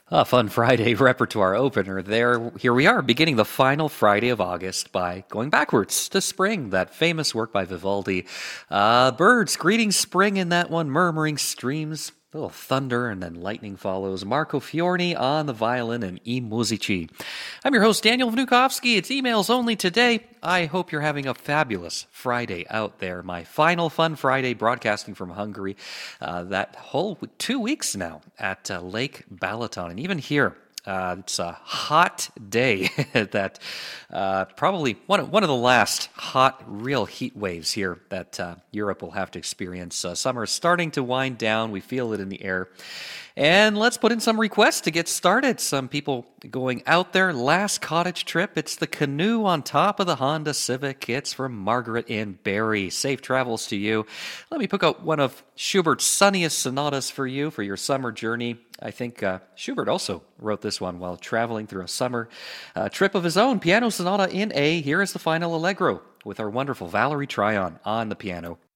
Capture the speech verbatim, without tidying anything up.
A fun Friday repertoire opener there. Here we are, beginning the final Friday of August by going backwards to spring, that famous work by Vivaldi. Uh, birds greeting spring in that one, murmuring streams. A little thunder and then lightning follows. Marco Fiorni on the violin and I Musici. I'm your host, Daniel Vnukovsky. It's emails only today. I hope you're having a fabulous Friday out there. My final Fun Friday broadcasting from Hungary. Uh, that whole two weeks now at uh, Lake Balaton. And even here, Uh, it's a hot day that uh, probably one of, one of the last hot, real heat waves here that uh, Europe will have to experience. Uh, summer is starting to wind down. We feel it in the air. And let's put in some requests to get started. Some people going out there. Last cottage trip. It's the canoe on top of the Honda Civic. It's from Margaret in Barrie. Safe travels to you. Let me pick out one of Schubert's sunniest sonatas for you for your summer journey. I think uh, Schubert also wrote this one while traveling through a summer uh, trip of his own. Piano Sonata in A. Here is the final Allegro with our wonderful Valerie Tryon on the piano.